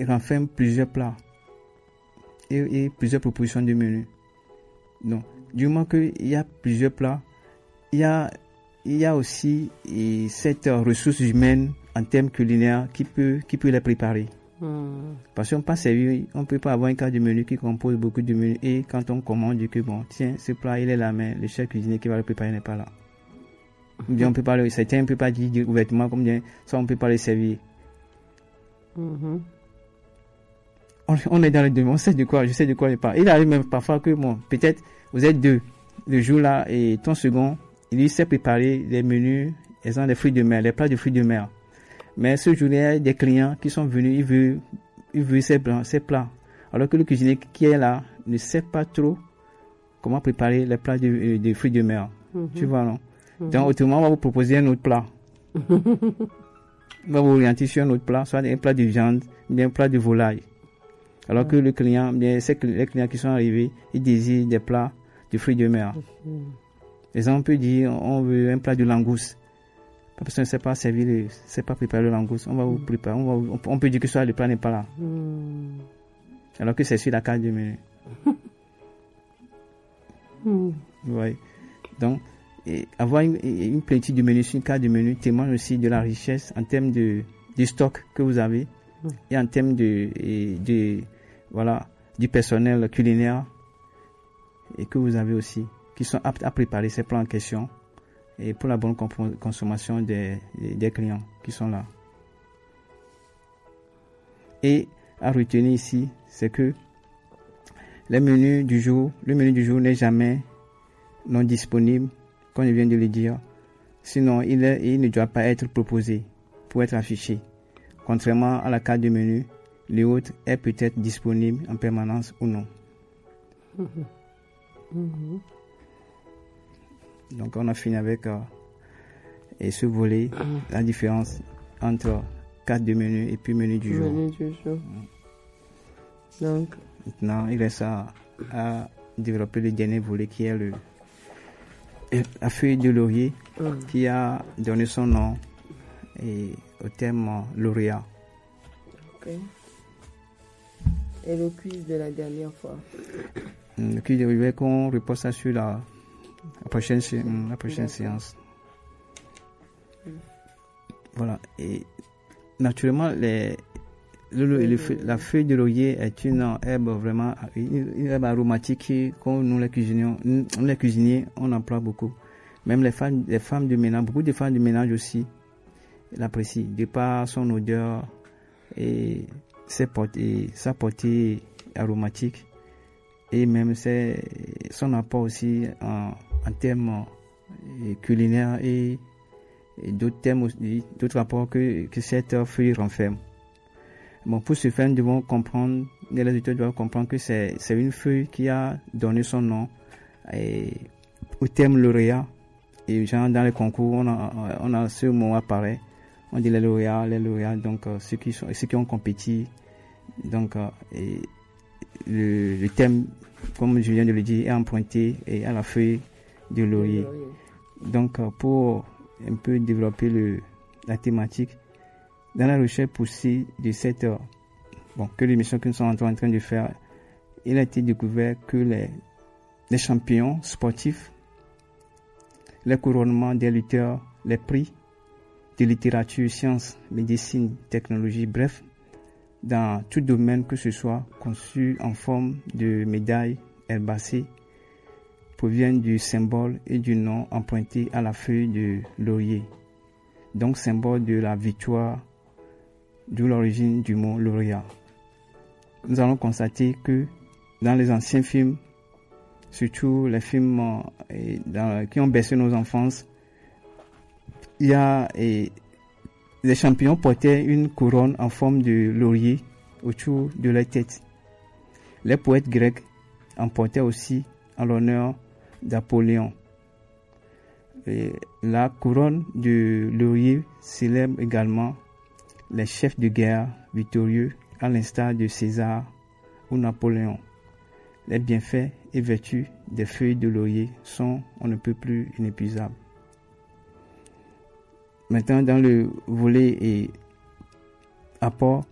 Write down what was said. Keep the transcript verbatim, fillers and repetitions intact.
renferme plusieurs plats et, et plusieurs propositions de menu. Donc, du moment qu'il y a plusieurs plats, il y a, il y a aussi et, cette ressource humaine en termes culinaires qui peut, qui peut les préparer. Mm. Parce qu'on peut servir, on peut pas avoir un cas de menu qui compose beaucoup de menus et quand on commande, on dit que bon, tiens, ce plat, il est là, mais le chef cuisinier qui va le préparer n'est pas là. Ou bien on peut pas le, certains ne peuvent pas dire ouvertement comme bien, ça on peut pas le servir. Mm-hmm. On, on est dans le domaine, on sait de quoi, je sais de quoi il parle. Il arrive même parfois que bon, peut-être vous êtes deux le jour là et ton second, il lui sait préparer les menus, exemple des fruits de mer, les plats de fruits de mer. Mais ce jour-là, il y a des clients qui sont venus, ils veulent, ils veulent ces, ces plats. Alors que le cuisinier qui est là ne sait pas trop comment préparer les plats de, de fruits de mer. Mm-hmm. Tu vois, non? Mm-hmm. Donc, autrement, on va vous proposer un autre plat. On va vous orienter sur un autre plat, soit un plat de viande, bien un plat de volaille. Alors mm-hmm. que le client, bien, c'est les clients qui sont arrivés, ils désirent des plats de fruits de mer. Mm-hmm. Exemple, on peut dire, on veut un plat de langouste. Parce qu'on ne sait pas servir, ne sait pas préparer le langouste. On va vous préparer, on, va vous, on peut dire que soit le plat n'est pas là. Mm. Alors que c'est sur la carte du menu. mm. Ouais. Donc, et avoir une, une plénitude de menu sur une carte de menu témoigne aussi de la richesse en termes de, de stock que vous avez mm. et en termes de, et de, voilà, du personnel culinaire et que vous avez aussi, qui sont aptes à préparer ces plats en question. Et pour la bonne comp- consommation des, des, des clients qui sont là. Et à retenir ici, c'est que le menu du jour, le menu du jour n'est jamais non disponible, comme je viens de le dire. Sinon, il, est, il ne doit pas être proposé pour être affiché. Contrairement à la carte de menu, le hôte est peut-être disponible en permanence ou non. Mmh. Mmh. Donc on a fini avec euh, et ce volet, mmh. la différence entre carte de menu et puis menu du jour. Menu du jour. Mmh. Donc maintenant il reste à, à développer le dernier volet qui est le la feuille de laurier mmh. qui a donné son nom et, au thème euh, lauréat. Okay. Et le quiz de la dernière fois. Le quiz de laurier qu'on repose ça sur la La prochaine, la prochaine séance. Mm. Voilà. Et naturellement, les, le, le, le, la feuille de laurier est une herbe vraiment, une, une herbe aromatique qu'on nous les cuisiniers, nous les cuisiniers, on emploie beaucoup. Même les femmes, les femmes de ménage, beaucoup de femmes de ménage aussi l'apprécient de par son odeur et, ses portées, sa portée aromatique. Et même c'est son apport aussi en, en termes culinaires et, et d'autres thèmes aussi, d'autres rapports que, que cette feuille renferme. Bon, pour ce faire, nous devons comprendre, les auditeurs doivent comprendre que c'est, c'est une feuille qui a donné son nom et, au terme lauréat. Et genre dans les concours, on a, on a ce mot apparaît. On dit les lauréats, les lauréats, donc euh, ceux qui sont, ceux qui ont compétit. Donc, euh, et, Le, le thème, comme je viens de le dire, est emprunté et à la feuille de laurier. Donc, pour un peu développer le, la thématique, dans la recherche poussée de cette, bon, que l'émission que nous sommes en train de faire, il a été découvert que les, les champions sportifs, les couronnements des lutteurs, les prix de littérature, sciences, médecine, technologie, bref, dans tout domaine que ce soit conçu en forme de médaille herbacée, proviennent du symbole et du nom emprunté à la feuille de laurier. Donc symbole de la victoire, d'où l'origine du mot lauréat. Nous allons constater que dans les anciens films, surtout les films euh, dans, qui ont bercé nos enfances, il y a et, les champions portaient une couronne en forme de laurier autour de leur tête. Les poètes grecs en portaient aussi en l'honneur d'Apollon. Et la couronne de laurier célèbre également les chefs de guerre victorieux, à l'instar de César ou Napoléon. Les bienfaits et vertus des feuilles de laurier sont on ne peut plus inépuisables. Maintenant, dans le volet et apport,